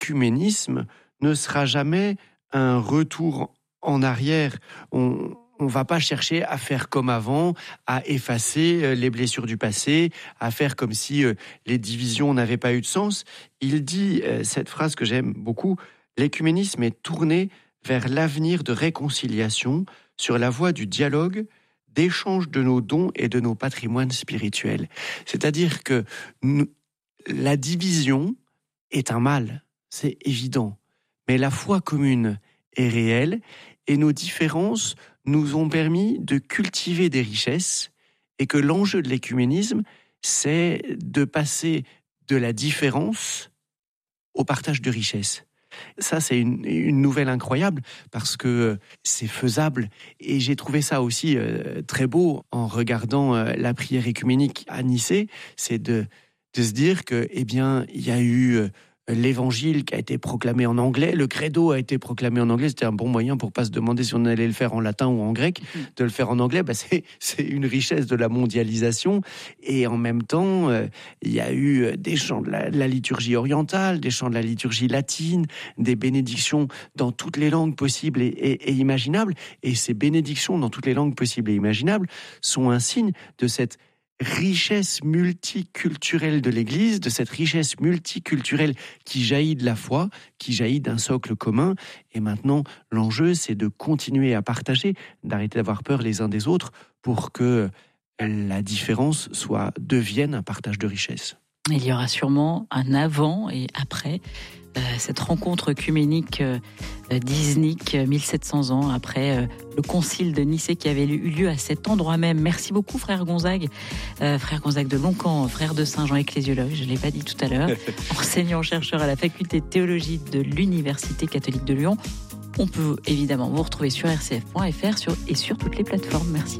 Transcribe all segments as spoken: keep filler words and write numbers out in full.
l'écuménisme ne sera jamais un retour en arrière. On on va pas chercher à faire comme avant, à effacer les blessures du passé, à faire comme si les divisions n'avaient pas eu de sens. Il dit cette phrase que j'aime beaucoup, l'écuménisme est tourné vers l'avenir de réconciliation sur la voie du dialogue, d'échange de nos dons et de nos patrimoines spirituels. C'est-à-dire que nous, la division est un mal, c'est évident, mais la foi commune est réelle et nos différences nous ont permis de cultiver des richesses et que l'enjeu de l'écuménisme, c'est de passer de la différence au partage de richesses. Ça, c'est une, une nouvelle incroyable parce que c'est faisable. Et j'ai trouvé ça aussi euh, très beau en regardant euh, la prière écuménique à Nicée, c'est de, de se dire que, eh bien, il y a eu euh, l'évangile qui a été proclamé en anglais, le credo a été proclamé en anglais, c'était un bon moyen pour pas se demander si on allait le faire en latin ou en grec, de le faire en anglais, bah c'est, c'est une richesse de la mondialisation, et en même temps, euh, il y a eu des chants de la, de la liturgie orientale, des chants de la liturgie latine, des bénédictions dans toutes les langues possibles et, et, et imaginables, et ces bénédictions dans toutes les langues possibles et imaginables sont un signe de cette richesse multiculturelle de l'Église, de cette richesse multiculturelle qui jaillit de la foi, qui jaillit d'un socle commun. Et maintenant, l'enjeu, c'est de continuer à partager, d'arrêter d'avoir peur les uns des autres pour que la différence soit, devienne un partage de richesse. Il y aura sûrement un avant et après euh, cette rencontre œcuménique euh, d'Iznik, mille sept cents ans après euh, le concile de Nicée qui avait eu lieu à cet endroit même. Merci beaucoup, frère Gonzague, euh, frère Gonzague de Loncan, frère de Saint-Jean, ecclésiologue, je ne l'ai pas dit tout à l'heure, enseignant-chercheur à la faculté de théologie de l'Université catholique de Lyon. On peut évidemment vous retrouver sur r c f point f r sur, et sur toutes les plateformes. Merci.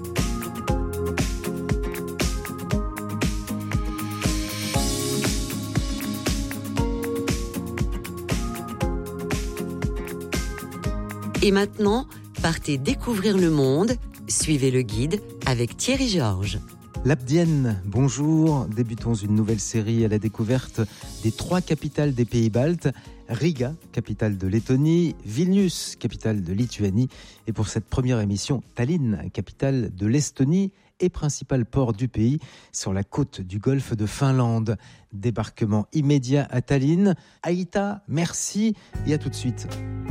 Et maintenant, partez découvrir le monde. Suivez le guide avec Thierry Georges. Labdienne, bonjour. Débutons une nouvelle série à la découverte des trois capitales des pays baltes. Riga, capitale de Lettonie, Vilnius, capitale de Lituanie. Et pour cette première émission, Tallinn, capitale de l'Estonie et principal port du pays sur la côte du golfe de Finlande. Débarquement immédiat à Tallinn. Aïta, merci et à tout de suite.